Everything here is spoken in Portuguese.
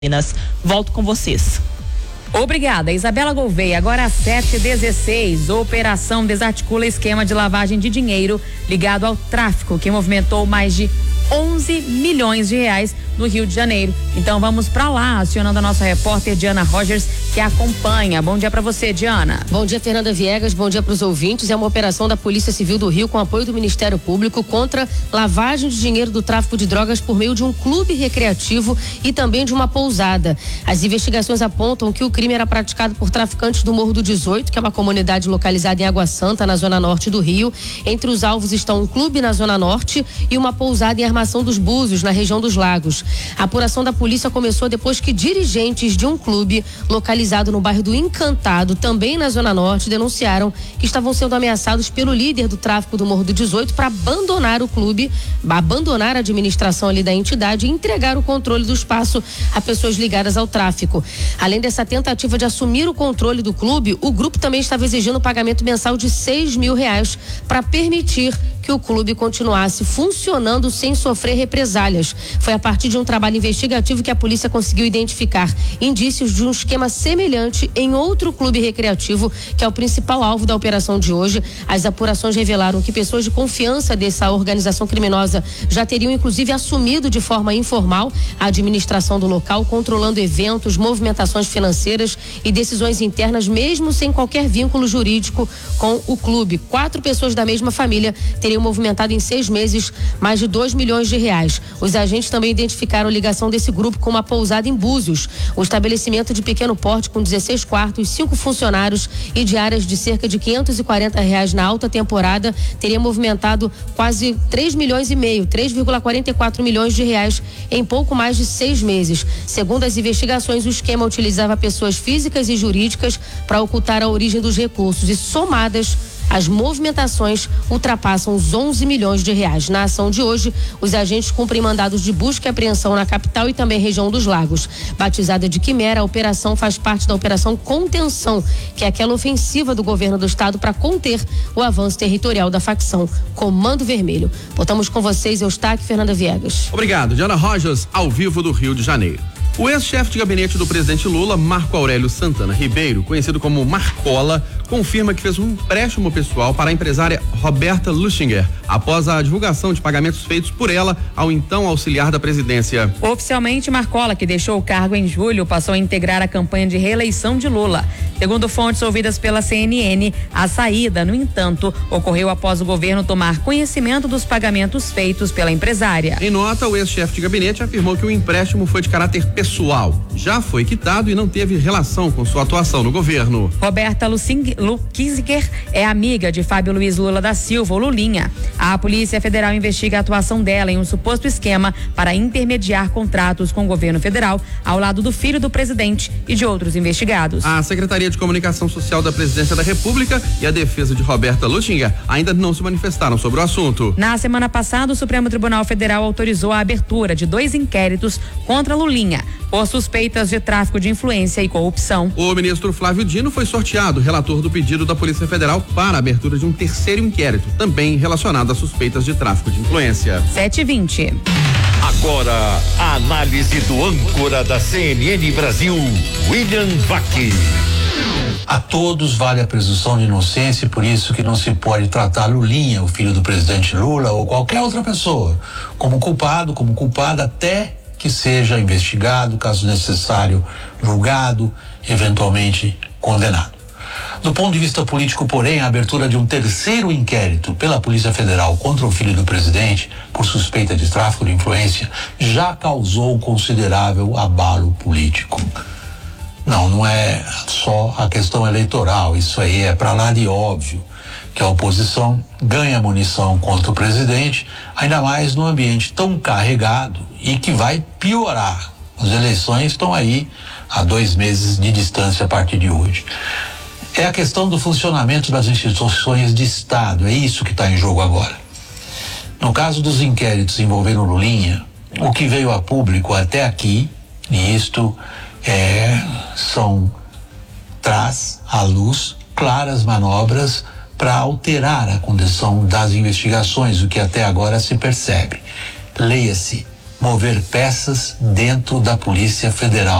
Volto com vocês. Obrigada, Isabela Gouveia. Agora às 7h16, operação desarticula esquema de lavagem de dinheiro ligado ao tráfico, que movimentou mais de 11 milhões de reais no Rio de Janeiro. Então vamos para lá, acionando a nossa repórter Diana Rogers, que acompanha. Bom dia para você, Diana. Bom dia, Fernanda Viegas. Bom dia para os ouvintes. É uma operação da Polícia Civil do Rio com apoio do Ministério Público contra lavagem de dinheiro do tráfico de drogas por meio de um clube recreativo e também de uma pousada. As investigações apontam que o crime era praticado por traficantes do Morro do 18, que é uma comunidade localizada em Água Santa, na zona norte do Rio. Entre os alvos estão um clube na zona norte e uma pousada em Armação dos Búzios, na região dos Lagos. A apuração da polícia começou depois que dirigentes de um clube localizado no bairro do Encantado, também na zona norte, denunciaram que estavam sendo ameaçados pelo líder do tráfico do Morro do 18 para abandonar o clube, abandonar a administração ali da entidade e entregar o controle do espaço a pessoas ligadas ao tráfico. Além dessa tentativa de assumir o controle do clube, o grupo também estava exigindo o pagamento mensal de R$6 mil para permitir que o clube continuasse funcionando sem sofrer represálias. Foi a partir de um trabalho investigativo que a polícia conseguiu identificar indícios de um esquema semelhante em outro clube recreativo, que é o principal alvo da operação de hoje. As apurações revelaram que pessoas de confiança dessa organização criminosa já teriam inclusive assumido de forma informal a administração do local, controlando eventos, movimentações financeiras e decisões internas, mesmo sem qualquer vínculo jurídico com o clube. 4 pessoas da mesma família teriam movimentado em 6 meses mais de R$2 milhões. Os agentes também identificaram a ligação desse grupo com uma pousada em Búzios. O estabelecimento de pequeno porte com 16 quartos, 5 funcionários e diárias de cerca de R$540 na alta temporada teria movimentado quase 3,5 milhões, 3,44 milhões de reais em pouco mais de 6 meses. Segundo as investigações, o esquema utilizava pessoas físicas e jurídicas para ocultar a origem dos recursos e, somadas, as movimentações ultrapassam os R$11 milhões. Na ação de hoje, os agentes cumprem mandados de busca e apreensão na capital e também região dos Lagos. Batizada de Quimera, a operação faz parte da Operação Contenção, que é aquela ofensiva do governo do estado para conter o avanço territorial da facção Comando Vermelho. Voltamos com vocês, Eustáquio e Fernanda Viegas. Obrigado, Diana Rogers, ao vivo do Rio de Janeiro. O ex-chefe de gabinete do presidente Lula, Marco Aurélio Santana Ribeiro, conhecido como Marcola, confirma que fez um empréstimo pessoal para a empresária Roberta Luchinger, após a divulgação de pagamentos feitos por ela ao então auxiliar da presidência. Oficialmente, Marcola, que deixou o cargo em julho, passou a integrar a campanha de reeleição de Lula. Segundo fontes ouvidas pela CNN, a saída, no entanto, ocorreu após o governo tomar conhecimento dos pagamentos feitos pela empresária. Em nota, o ex-chefe de gabinete afirmou que o empréstimo foi de caráter pessoal, já foi quitado e não teve relação com sua atuação no governo. Roberta Luchinger é amiga de Fábio Luiz Lula da Silva, ou Lulinha. A Polícia Federal investiga a atuação dela em um suposto esquema para intermediar contratos com o governo federal, ao lado do filho do presidente e de outros investigados. A Secretaria de Comunicação Social da Presidência da República e a defesa de Roberta Luchinger ainda não se manifestaram sobre o assunto. Na semana passada, o Supremo Tribunal Federal autorizou a abertura de 2 inquéritos contra Lulinha por suspeitas de tráfico de influência e corrupção. O ministro Flávio Dino foi sorteado relator do pedido da Polícia Federal para a abertura de um 3º inquérito, também relacionado a suspeitas de tráfico de influência. 7h20. Agora, a análise do âncora da CNN Brasil, William Vac. A todos vale a presunção de inocência e por isso que não se pode tratar Lulinha, o filho do presidente Lula, ou qualquer outra pessoa, como culpado, como culpada, até que seja investigado, caso necessário, julgado, eventualmente condenado. Do ponto de vista político, porém, a abertura de um 3º inquérito pela Polícia Federal contra o filho do presidente por suspeita de tráfico de influência já causou considerável abalo político. Não é só a questão eleitoral, isso aí é para lá de óbvio, que a oposição ganha munição contra o presidente, ainda mais num ambiente tão carregado e que vai piorar. As eleições estão aí a 2 meses de distância a partir de hoje. É a questão do funcionamento das instituições de Estado, é isso que está em jogo agora. No caso dos inquéritos envolvendo Lulinha, o que veio a público até aqui, e isto traz à luz claras manobras para alterar a condição das investigações, o que até agora se percebe. Leia-se mover peças dentro da Polícia Federal.